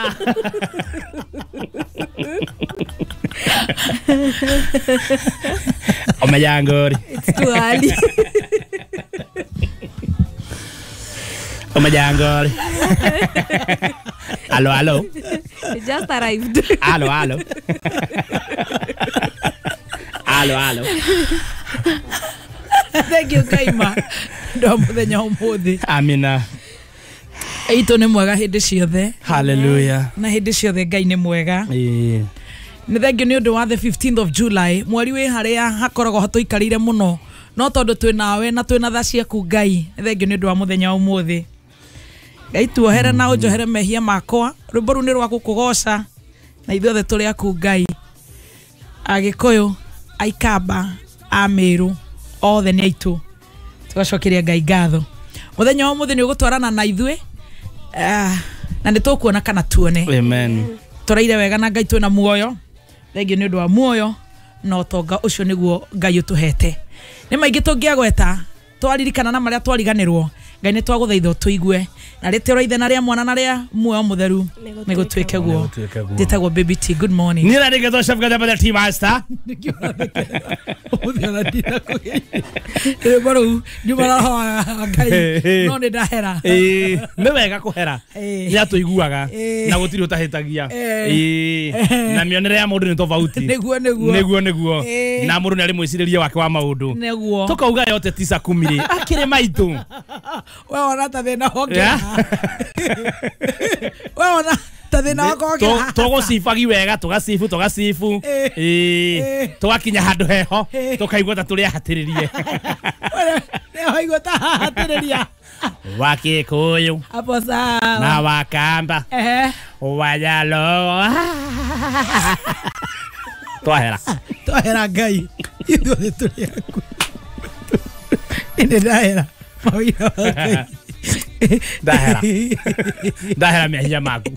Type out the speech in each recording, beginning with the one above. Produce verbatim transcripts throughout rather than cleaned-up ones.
Omejangori. It's too early. Omejangori. Hello, hello. It just arrived. Hello, hello. Hello, hello. Thank you, Kaima. Ndo muthenya umuthi. Amina. Eito ni mwega hindi ciothe. Hallelujah. Na hindi ciothe Ngai ni mwega. Eh. Ni thengio ni undu wa the fifteenth of July. Mweri wi haria hakoragwo hatuikarire muno. No tondu twi nawe na twi na tha ciaku Ngai. Ni thengio ni undu wa muthenya umuthi. Ngai tuohere na unjohere mehia makwa. Rwimbo ru ni rwa gukugoca. Na ithuothe turi aku Ngai. Agikuyu, Aikamba, Amiru, othe ni aitu. Tugacokeria Ngai ngatho. Muthenya wa muthi ni ugutwarana na ithue. Ah, na nitukuona kana tuone. Amen. Turaire wega na Ngai twina muoyo. Thengio ni undu wa muoyo no tonga ucio niguo Ngai utuhete. Ni maingi tungiagweta twaririkana na maria twariganirwo. Ngai ni twaguthaitha tuigue na ritiro ithena ria mwana na ria muoyo mutheru nigutwike guo. Nditagwo Baby T. Good morning. Nira nigetho chef gajaba T master. Muthera ndina kuge. Ere baru nyumara ha Ngai. No ni ndahera. Eh, ni wega kuhera. Ni atuiguaga na gutiri utahitagia. Eh, na mionere ya mundu ni tofauti. Niguo niguo. Niguo niguo. Na mundu ni ari mwiciriria wake wa maundu. Niguo. Tukauga yote tisa kumi. Akire maitu. Wewe ona ta thina hokera. Wewe ona ta thina hokera. Togo sifagi wega tugasifu tugasifu. Eh. Tugakinya handu heho. Tukaigua ta turi hatiririe. Wewe igua ta hatiriria. Wakikuyu. Hapo sawa. Na Wakamba. Eh. Wajalo. Twahera. Twahera Ngai. Ithuothe turi aku. Inde ndahera. Mawira Ngai. Dahera. Dahera mehia maku.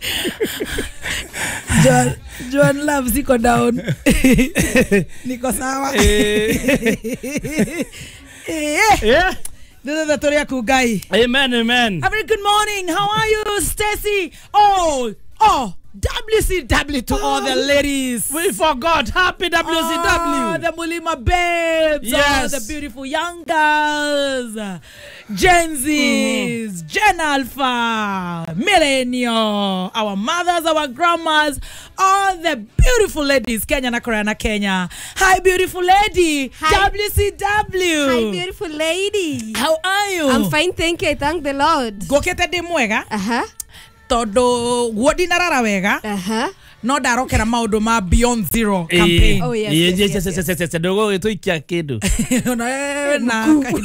John John Love siko down. Niko sawa. Eh. Eh. The Toria Kugai. Amen, amen. A very good morning. How are you, Stacy? Oh, oh. W C W to oh, all the ladies. We forgot. Happy W C W. Oh, the Mulima babes. Yes. Oh, the beautiful young girls. Gen Zs, mm. Gen Alpha, Millennial, our mothers, our grandmas, all the beautiful ladies, Kenya na Korea na Kenya. Hi, beautiful lady. Hi. W C W. Hi, beautiful lady. How are you? I'm fine, thank you. Thank the Lord. Gokete de mwega. Uh-huh. Todo wodi narara wega. Uh-huh. No darokera maundu ma Beyond Zero campaign. Oh yes. Yes, yes, yes, yes, yes. Dogo eto ikia kindu. Na na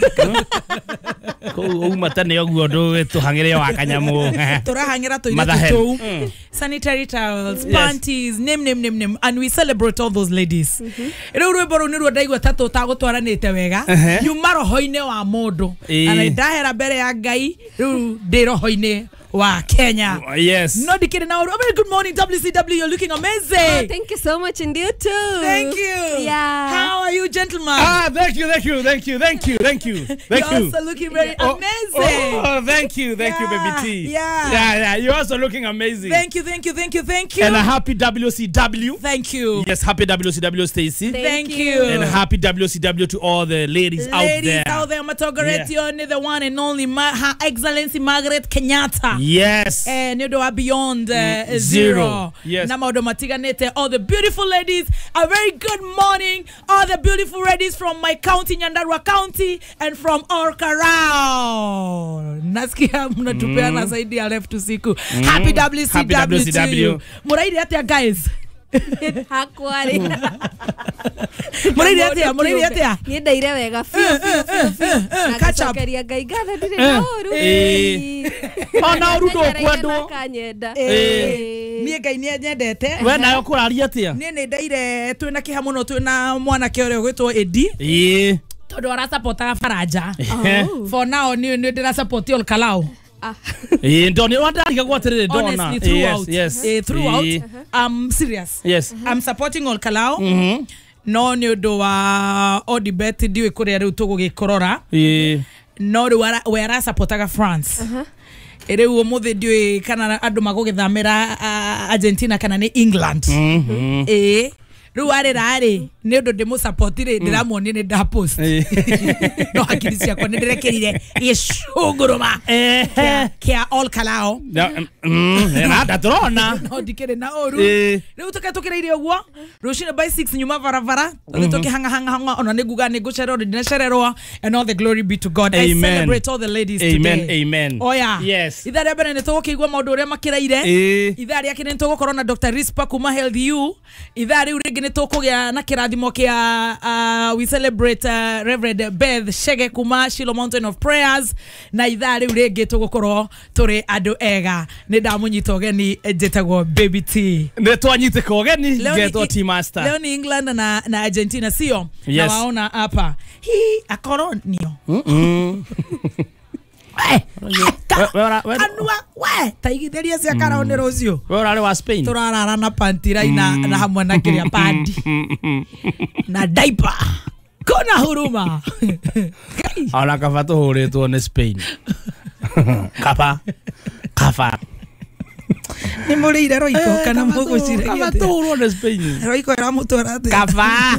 ko umata ne oguo ndo eto hangire wa kanyamu. Turahangira to ito. Sanitary towels, panties, name name name name, and we celebrate all those ladies. Ero rwebo ni rwadaigwa tatu tagutwaranite wega. Yumaro hoine wa modo. Ana ndahera bere ya Ngai, ru ndiro hoine wa Kenya. Yes. No dikire na very good morning W C W, you're looking amazing. Oh, thank you so much and you too. Thank you. Yeah. How are you, gentlemen? Ah, thank you, thank you, thank you, thank you, thank you. Thank you're you. also looking very oh, amazing. Oh, oh, thank you, thank yeah, you, Baby T. Yeah. Yeah, yeah, you're also looking amazing. Thank you, thank you, thank you, thank you. And a happy W C W. Thank you. Yes, happy W C W, Stacy. Thank, thank you. you. And happy W C W to all the ladies, ladies out there. Ladies out there, Matogoretio, yeah. The one and only Ma Her Excellency Margaret Kenyatta. Yes. And you know, beyond uh, mm, zero. zero. Yes. Namaudomatiganete, all the beautiful ladies. A very good morning, all the beautiful ladies from my county, Nyandarua County, and from Orkarao. Nasikia mnatupeana zaidi ya left usiku. Happy W C W, happy W C W. Muraidi atia guys. Hakwari. Muraidi atia, muraidi atia. Ni ndaire wega fiu fiu fiu. Catch up. Karia Ngai gatha ndire noru. Eh. Ona rudo kwendo. Eh. Nie Ngai nie nyendete. We nayo kuraria atia. Nie ni ndaire twina kihamuno twina mwana kiore gwitwo Edi. Eh. Todo ara supporta Faraja. For now ni ni ndira support Ol Kalao. Eh, don't want to get what it honestly throughout. Yes, yes. Uh, throughout. Uh-huh. I'm serious. Yes. Uh-huh. I'm supporting Ol Kalao. Mhm. No ni do wa Odibet diwe kore ari utogo gikorora. Eh. No do wera supportaga France. Uh-huh. ere uo muthe ndiwe kana andu magugithamira Argentina kana ni England Mhm. eh riu ari rari ni undu ndimu support ri ndiramuonie ni nda post no hakiri ciakwa ni ndirekerire gicunguruma Eh. kia all kalao Na ndatrona. no ndikire na oru Eh. riu tuketukireire uguo rucine by six nyuma varavara ni tukihanga hanga hanga ona ni guga ni gucerero ndinacererwa and all the glory be to God. I Amen. celebrate all the ladies Amen, today. amen. Oh yeah. Yes. Itha rĩa mbere nĩ tũgũkĩigua maũndũ ũrĩa makĩraire. Eh. Itha rĩa kerĩ nĩ tũgũkorwo na Doctor Rispa kuma Health U. Itha rĩu rĩngĩ nĩ tũkũgĩa na kĩrathimo kĩa uh, we celebrate uh, Reverend Beth Shege kuma Shiloh Mountain of Prayers. Na itha rĩu rĩngĩ tũgũkorwo tũrĩ andũ ega. Nĩ ndamũnyita ũgeni njĩtagwo Baby T. Nĩ twanyitĩka ũgeni Leo ni- ngetwo Tea Master. Leo ni England na, na Argentina sio? Yes. Na waona hapa. Hii akoronio. Mhm. Kanua we taigithĩria cia karaoni rũciũ Wewe ũrarĩ wa Spain. turarara na pantirai na na hamwe na kĩrĩa pandi na diaper kona huruma Ona kaba tũhũrĩtwo nĩ Spain. Kaba. Kaba. nĩ mũrĩire roiko kana mũgũciragia Kaba tũhũrwo nĩ Spain. roiko ĩramũtwara atĩa Kaba.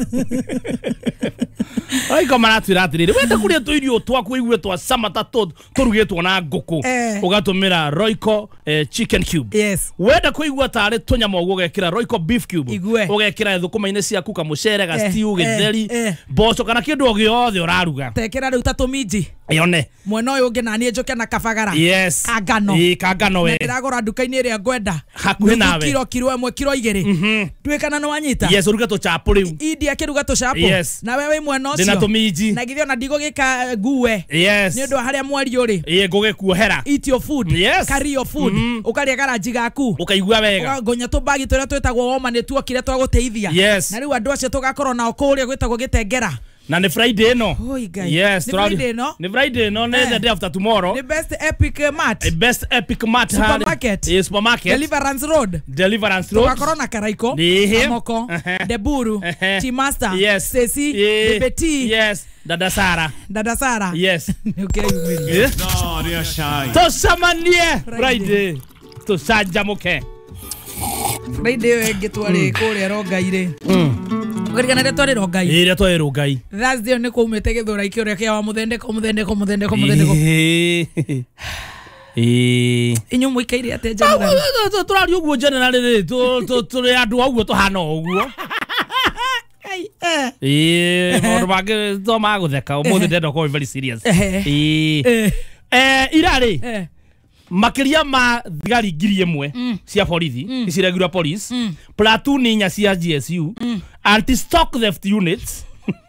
Oiko maratwira atiriri wenda kuria tuirio twaku igue twa samata tot turugitwo na nguku Eh. ugatumira Royco eh, chicken cube. Yes. Wenda kuigua tari tunyama ugu ugekira Royco beef cube Igue. ugekira thukuma-ini ciaku kamucere ga Eh, stew eh, githeri eh. mboco kana kindu o giothe uraruga tekera rĩu ta tũminji yone. mwena ũyũ ũngĩ naniĩ njoke na kabagara Yes. Kangano. Ĩ kangano we. ndĩragũra nduka-inĩ ĩrĩa ngwenda Hakuhĩ Nuthu nawe. kiro kiro ĩmwe kiro igĩrĩ ndũĩ kana nĩ wanyita Yes, uruga to chapo riu. Idi akĩruga tũcapo Yes. na wewe mwena ũcio Ndina tuminji. na githĩ ona ndigũgĩka gue Yes. nĩ ũndũ wa harĩa mweri ũrĩ Ĩ ngũgĩkuohera. eat your food Yes. carry your food Mhm. ũkarĩa garanji gaku Ukaigua wega. ngonya tũbagi tũrĩa twĩtagwo woma nĩ tuokire twa gũteithia Yes. na rĩu andũ acio tũgakorwo nao kũrĩa gwĩtagwo gĩtengera Na ni Friday no. Oi, guy. Yes, Ni turari- Friday no? Ni Friday no, ne Eh. the day after tomorrow. the best epic uh, mat A best epic mat Supermarket. Yes, supermarket. Deliverance Road Deliverance Road. tugakorwo na karaiko Nĩhĩ. amoko Ehe. deburu Ehe. Tea Master Yes. Ceci Yeah. Bebe T Yes. Dada Sara. dada Sara Yes. okay you Eh? Tucemanie Friday. Tucanjamũke. Friday wenge twari kuria rongai-ri Gũkĩrĩkana rĩrĩa twarĩ rongai Ĩrĩa twĩrwo Ngai. Thursday nĩ kũumĩte gĩthũra ikĩũrĩa kĩa wa mũthendeko mũthendeko mũthendeko mũthendeko Ĩĩ. Ĩĩ. inyuĩ mũikaire atĩa January Tũraria ũguo generally rĩ, tũ- tũ- tũrĩ andũ a ũguo tũhana o ũguo. Ai, eh. Ĩĩ, maũndũ mangĩ to ma gũtheka ũmũthĩ ndenda gũkorwo very serious. Ehe. Ĩĩ. Eh, Eh, ira rĩ, eh. makiria ma thigari ngiri ĩmwe cia borithi ici regular police platoon inya cia G S U anti stock theft units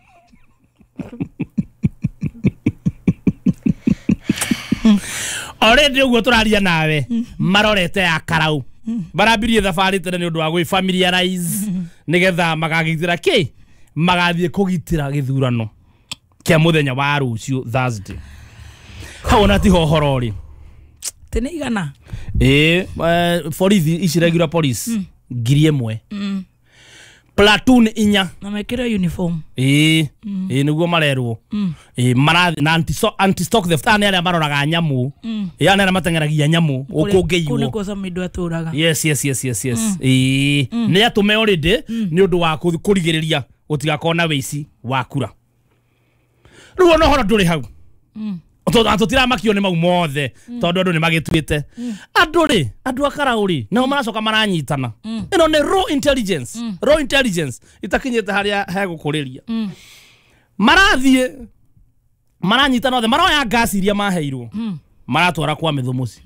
already uguo turaria nawe marorete ya karau barambirie thabarĩ tene nĩ ũndũ wa gwĩ familiarize nigetha magagitĩra ki magathie kugitĩra gĩthurano kĩa mũthenya wa rũciũ Thursday. Hau na ti hohoro rĩ. Tene igana Eh, uh, borithi ici regular police mm. ngiri ĩmwe mm. platoon inya na mekĩre uniform eh mm. eh nĩguo marerwo mm. eh marathi na anti so, anti stock theft ane arĩa maroraga nyamu mm. eh ane arĩa matengeragia nyamu ũkũngĩiwo kune kosa mido atũraga yes yes yes yes yes mm. eh mm. nĩ atume already mm. nĩ ũndũ wa kũrigĩrĩria gũtigakorwo na wĩici wa kura rĩu ona horo ndũrĩ hau mm. Tondu tiramakio nĩ mau mothe tondu andu nĩ magĩtuĩte andu rĩ andu akaraũ rĩ nao maracoka maranyitana ĩno nĩ raw intelligence raw intelligence itakinyĩte harĩa hegũkũrĩria marathiĩ maranyitana othe maroya ngasi iria maheirwo maratwara kwa mithu muci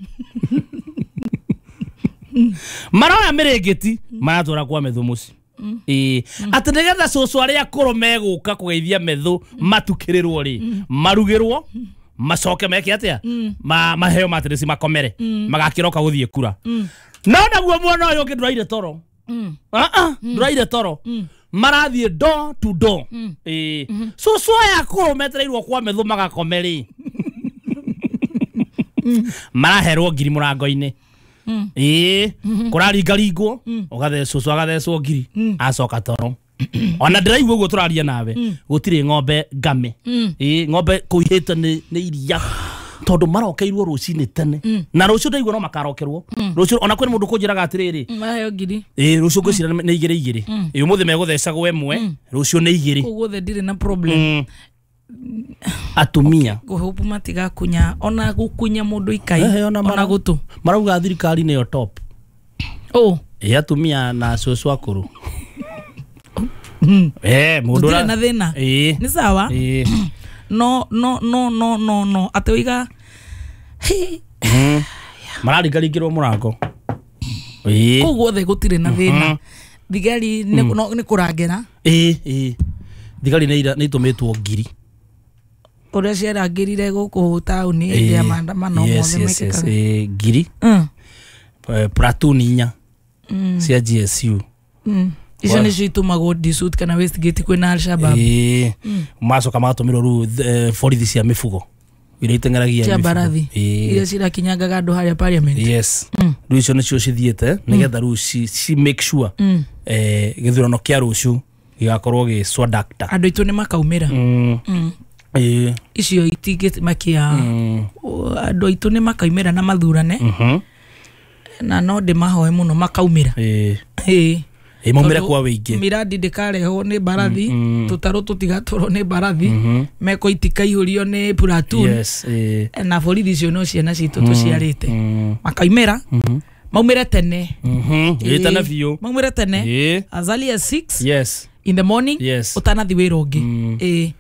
maroya mĩrĩngĩti maratwara kwa mithu muci ĩ atĩ nĩgetha cũcũ arĩa akũrũ megũka kũgeithia methu matukĩrĩrwo rĩ marugĩrwo macoke meke atia ma maheo matresi makomere magakiroka guthie kura no naguo mwana uyu ngi nduraire toro ah ah nduraire toro marathie door to door eh so so ya ko metreirwo kwa methu magakomeri maraherwo ngiri murango-ini eh kuraringaringwo ugathecwo agathecwo ngiri acoka toro ona ndiraigua uguo turaria nawe gutire ng'ombe ngame eh ng'ombe kuihite ni ni iria tondu marokeirwo rucini tene na rucio ndaigua no makarokerwo rucio ona kwene mundu kunjiraga atiriri mayo ngiri eh rucio ngwicira ni igiri igiri eh umuthi meguthecagwo emwe rucio ni igiri koguo the ndire na problem atumia guhupu matiga kunya ona gukunya mundu ikai ona gutu marauga thirikari ni yo top oh eh atumia na cucu akuru eh mundu na thina eh ni sawa eh no no no no no no atoiga mararingaringirwo murango eh koguo the gutire na thina thigari ni kurangera eh eh thigari ni itumitwo ngiri uria ciarangirire guku tauni ya maandamano mothe mekikaga eh ngiri platoon inya cia G S U icio nĩ citumagwo disut kana Westgate kwina Al-Shabaab eh macoka magatumĩrwo rĩu borithi cia mĩbugo iria iteng'eragia cia mbarathi iria cirakinyangaga andũ harĩa parliament yes rĩu icio nĩcio cithiĩte nĩgetha rĩu ci make sure eh gĩthurano kĩa rũciũ gĩgakorwo gĩ swadakta andũ aitũ nĩ makaumĩra eh icio itingĩmakia andũ aitũ nĩ makaumĩra na mathurane na no ndĩmahoe mũno makaumĩra eh eh e momera kwa wingi miradi ndikareho ni barathi tutaro tutigatoro ni barathi meko itikaihũrio ni platoon yes eh na borithi cio no ciana citu tuciarite makaimera maumire tene mhm itana biũ maumire tene eh as early as six yes in the morning yes utanathi wĩra ũngĩ eh